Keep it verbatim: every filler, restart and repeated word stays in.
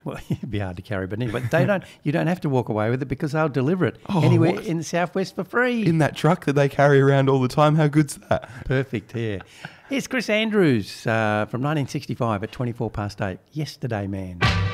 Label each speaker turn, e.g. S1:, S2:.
S1: Well, it'd be hard to carry, but anyway, they don't. You don't have to walk away with it because they'll deliver it
S2: Oh,
S1: anywhere
S2: what?
S1: in the southwest for free.
S2: In that truck that they carry around all the time. How good's that?
S1: Perfect. Yeah. Here's Chris Andrews uh, from nineteen sixty-five at twenty-four past eight. Yesterday Man.